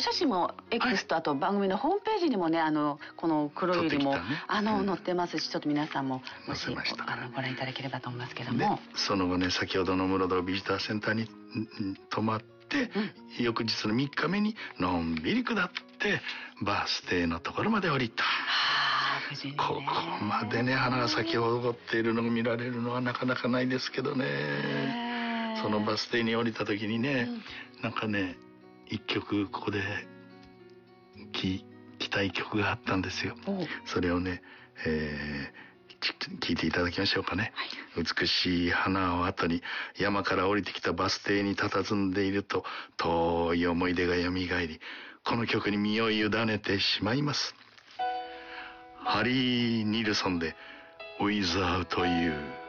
写真も X とあと番組のホームページにもねこの黒百合も、載ってますし、ちょっと皆さんももしご覧いただければと思いますけども、 その後ね先ほどの室堂ビジターセンターに泊まって、翌日の3日目にのんびり下ってバース停のところまで降りた。ここまでね花が咲き誇っているのが見られるのはなかなかないですけどね。そのバス停に降りた時にね、なんかね一曲ここで聴きたい曲があったんですよ。それをね、聞いていただきましょうかね。美しい花を後に山から降りてきたバス停に佇んでいると遠い思い出がよみがえり、この曲に身を委ねてしまいます。ハリー・ニルソンで Without You。